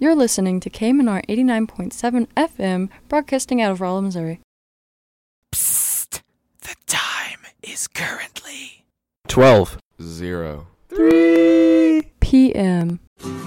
You're listening to KMNR 89.7 FM, broadcasting out of Rolla, Missouri. Psst! The time is currently 12:03 p.m.